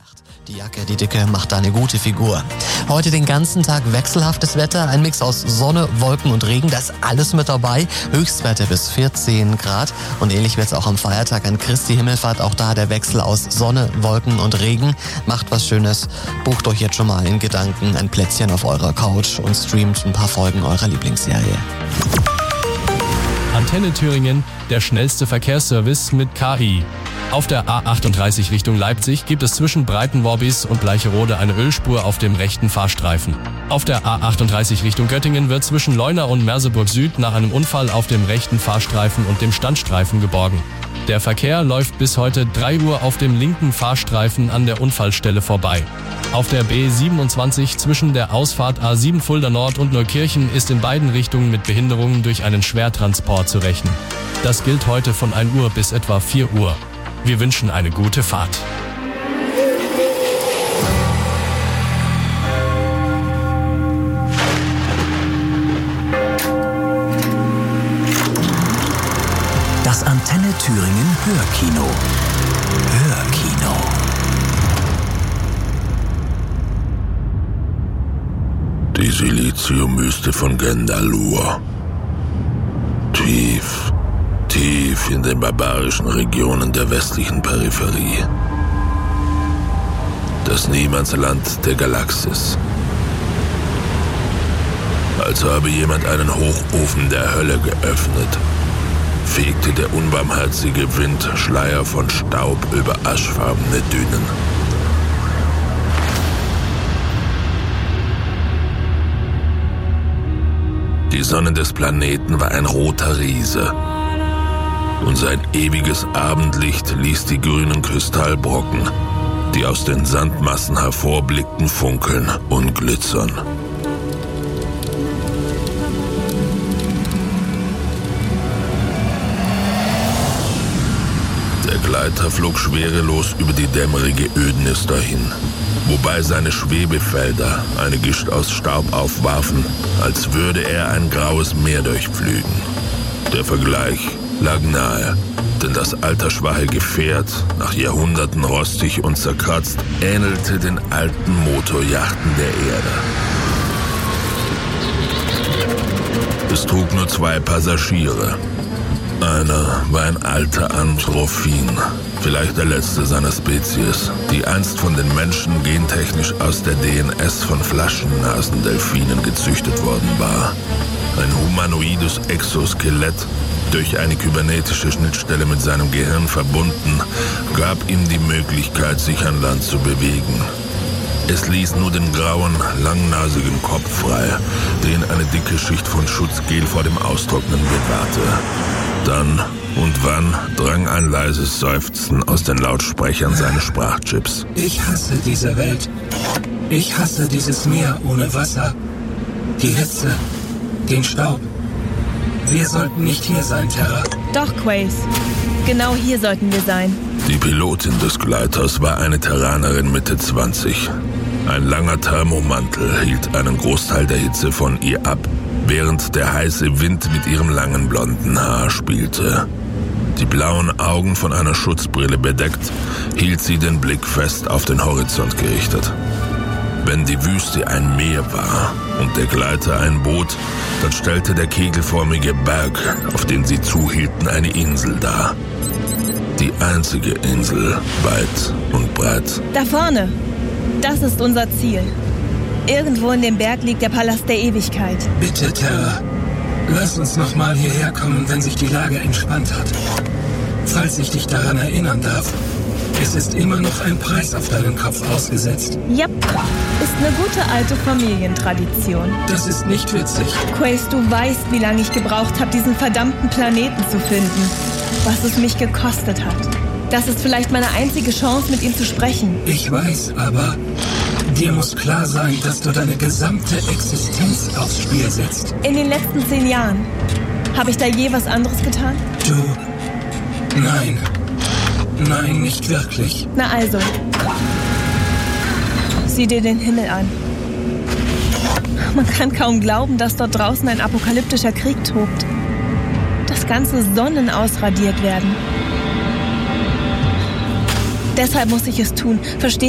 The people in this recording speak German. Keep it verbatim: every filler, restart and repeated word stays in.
Die Jacke, die dicke, macht da eine gute Figur. Heute den ganzen Tag wechselhaftes Wetter, ein Mix aus Sonne, Wolken und Regen, da ist alles mit dabei. Höchstwerte bis vierzehn Grad und ähnlich wird es auch am Feiertag an Christi Himmelfahrt. Auch da der Wechsel aus Sonne, Wolken und Regen. Macht was Schönes, bucht euch jetzt schon mal in Gedanken ein Plätzchen auf eurer Couch und streamt ein paar Folgen eurer Lieblingsserie. Antenne Thüringen, der schnellste Verkehrsservice mit K I. Auf der A achtunddreißig Richtung Leipzig gibt es zwischen Breitenworbis und Bleicherode eine Ölspur auf dem rechten Fahrstreifen. Auf der A achtunddreißig Richtung Göttingen wird zwischen Leuna und Merseburg Süd nach einem Unfall auf dem rechten Fahrstreifen und dem Standstreifen geborgen. Der Verkehr läuft bis heute drei Uhr auf dem linken Fahrstreifen an der Unfallstelle vorbei. Auf der B siebenundzwanzig zwischen der Ausfahrt A sieben Fulda Nord und Neukirchen ist in beiden Richtungen mit Behinderungen durch einen Schwertransport zu rechnen. Das gilt heute von ein Uhr bis etwa vier Uhr. Wir wünschen eine gute Fahrt. Das Antenne Thüringen Hörkino. Hörkino. Die Siliziumwüste von Gendalur. Tief, tief in den barbarischen Regionen der westlichen Peripherie. Das Niemandsland der Galaxis. Als habe jemand einen Hochofen der Hölle geöffnet, fegte der unbarmherzige Wind Schleier von Staub über aschfarbene Dünen. Die Sonne des Planeten war ein roter Riese, und sein ewiges Abendlicht ließ die grünen Kristallbrocken, die aus den Sandmassen hervorblickten, funkeln und glitzern. Der Gleiter flog schwerelos über die dämmerige Ödnis dahin, wobei seine Schwebefelder eine Gischt aus Staub aufwarfen, als würde er ein graues Meer durchpflügen. Der Vergleich lag nahe, denn das altersschwache Gefährt, nach Jahrhunderten rostig und zerkratzt, ähnelte den alten Motorjachten der Erde. Es trug nur zwei Passagiere. Einer war ein alter Anthrophin, vielleicht der letzte seiner Spezies, die einst von den Menschen gentechnisch aus der D N S von Flaschennasendelfinen gezüchtet worden war. Ein humanoides Exoskelett, durch eine kybernetische Schnittstelle mit seinem Gehirn verbunden, gab ihm die Möglichkeit, sich an Land zu bewegen. Es ließ nur den grauen, langnasigen Kopf frei, den eine dicke Schicht von Schutzgel vor dem Austrocknen bewahrte. Dann und wann drang ein leises Seufzen aus den Lautsprechern seines Sprachchips. Ich hasse diese Welt. Ich hasse dieses Meer ohne Wasser. Die Hitze, den Staub. Wir sollten nicht hier sein, Terra. Doch, Quace. Genau hier sollten wir sein. Die Pilotin des Gleiters war eine Terranerin Mitte zwanzig. Ein langer Thermomantel hielt einen Großteil der Hitze von ihr ab, während der heiße Wind mit ihrem langen blonden Haar spielte. Die blauen Augen von einer Schutzbrille bedeckt, hielt sie den Blick fest auf den Horizont gerichtet. Wenn die Wüste ein Meer war und der Gleiter ein Boot, dann stellte der kegelförmige Berg, auf den sie zuhielten, eine Insel dar. Die einzige Insel, weit und breit. Da vorne. Das ist unser Ziel. Irgendwo in dem Berg liegt der Palast der Ewigkeit. Bitte, Terra. Lass uns noch mal hierher kommen, wenn sich die Lage entspannt hat. Falls ich dich daran erinnern darf, es ist immer noch ein Preis auf deinen Kopf ausgesetzt. Yep, ist eine gute alte Familientradition. Das ist nicht witzig. Quace, du weißt, wie lange ich gebraucht habe, diesen verdammten Planeten zu finden. Was es mich gekostet hat. Das ist vielleicht meine einzige Chance, mit ihm zu sprechen. Ich weiß, aber dir muss klar sein, dass du deine gesamte Existenz aufs Spiel setzt. In den letzten zehn Jahren. Habe ich da je was anderes getan? Du... Nein. Nein, nicht wirklich. Na also. Sieh dir den Himmel an. Man kann kaum glauben, dass dort draußen ein apokalyptischer Krieg tobt. Dass ganze Sonnen ausradiert werden. Deshalb muss ich es tun. Verstehst